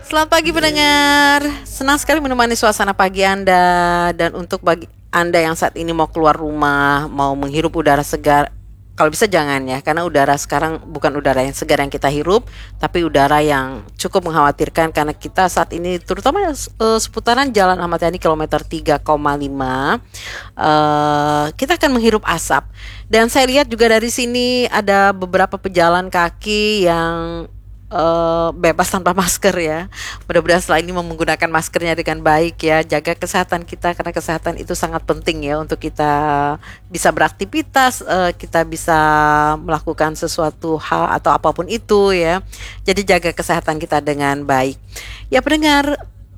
Selamat pagi pendengar. Senang sekali menemani suasana pagi Anda. Dan untuk bagi Anda yang saat ini mau keluar rumah, mau menghirup udara segar, kalau bisa jangan ya, karena udara sekarang bukan udara yang segar yang kita hirup, tapi udara yang cukup mengkhawatirkan karena kita saat ini terutama seputaran Jalan Ahmad Yani kilometer 3,5 kita akan menghirup asap. Dan saya lihat juga dari sini ada beberapa pejalan kaki yang bebas tanpa masker ya. Mudah-mudahan setelah ini menggunakan maskernya dengan baik ya. Jaga kesehatan kita karena kesehatan itu sangat penting ya untuk kita bisa beraktivitas, kita bisa melakukan sesuatu hal atau apapun itu ya. Jadi jaga kesehatan kita dengan baik. Ya pendengar,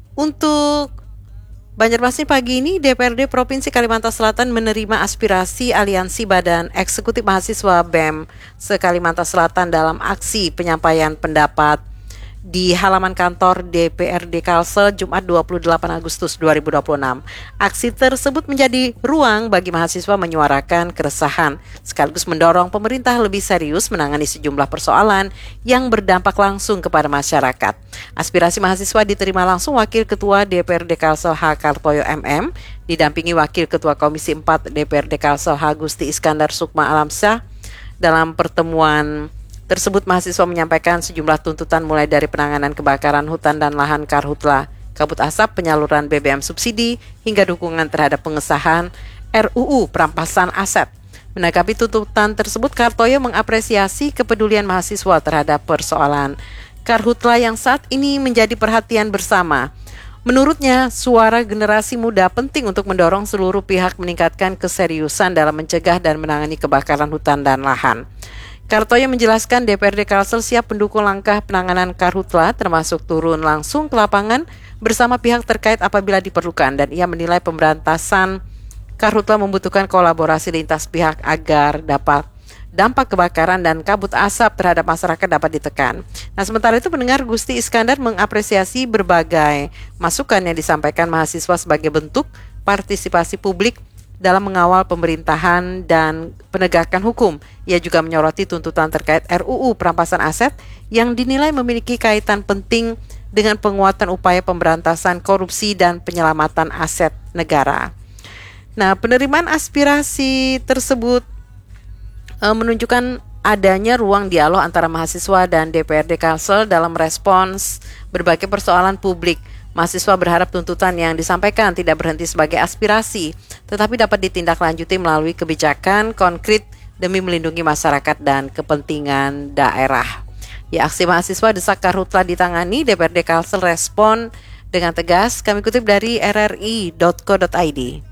untuk Banjarmasin pagi ini DPRD Provinsi Kalimantan Selatan menerima aspirasi Aliansi Badan Eksekutif Mahasiswa BEM se-Kalimantan Selatan dalam aksi penyampaian pendapat di halaman kantor DPRD Kalsel Jumat 28 Agustus 2026. Aksi tersebut menjadi ruang bagi mahasiswa menyuarakan keresahan sekaligus mendorong pemerintah lebih serius menangani sejumlah persoalan yang berdampak langsung kepada masyarakat. Aspirasi mahasiswa diterima langsung Wakil Ketua DPRD Kalsel H. Kartoyo MM, didampingi Wakil Ketua Komisi 4 DPRD Kalsel H. Gusti Iskandar Sukma Alamsyah. Dalam pertemuan tersebut mahasiswa menyampaikan sejumlah tuntutan mulai dari penanganan kebakaran hutan dan lahan karhutla, kabut asap, penyaluran BBM subsidi, hingga dukungan terhadap pengesahan RUU perampasan aset. Menanggapi tuntutan tersebut, Kartoyo mengapresiasi kepedulian mahasiswa terhadap persoalan karhutla yang saat ini menjadi perhatian bersama. Menurutnya, suara generasi muda penting untuk mendorong seluruh pihak meningkatkan keseriusan dalam mencegah dan menangani kebakaran hutan dan lahan. Kartoyo menjelaskan DPRD Kalsel siap mendukung langkah penanganan karhutla termasuk turun langsung ke lapangan bersama pihak terkait apabila diperlukan, dan ia menilai pemberantasan karhutla membutuhkan kolaborasi lintas pihak agar dampak kebakaran dan kabut asap terhadap masyarakat dapat ditekan. Nah, sementara itu pendengar, Gusti Iskandar mengapresiasi berbagai masukan yang disampaikan mahasiswa sebagai bentuk partisipasi publik dalam mengawal pemerintahan dan penegakan hukum. Ia juga menyoroti tuntutan terkait RUU perampasan aset yang dinilai memiliki kaitan penting dengan penguatan upaya pemberantasan korupsi dan penyelamatan aset negara. Nah, penerimaan aspirasi tersebut menunjukkan adanya ruang dialog antara mahasiswa dan DPRD Kalsel dalam respons berbagai persoalan publik. Mahasiswa berharap tuntutan yang disampaikan tidak berhenti sebagai aspirasi, tetapi dapat ditindaklanjuti melalui kebijakan konkret demi melindungi masyarakat dan kepentingan daerah. Ya, aksi mahasiswa desak karhutla ditangani, DPRD Kalsel respon dengan tegas. Kami kutip dari rri.co.id.